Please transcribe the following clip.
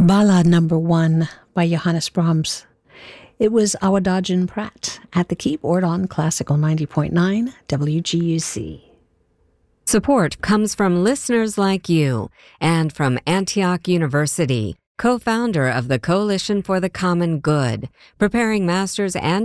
Ballad Number 1 by Johannes Brahms. It was Awadagin Pratt at the keyboard on Classical 90.9 WGUC. Support comes from listeners like you and from Antioch University, co-founder of the Coalition for the Common Good, preparing masters and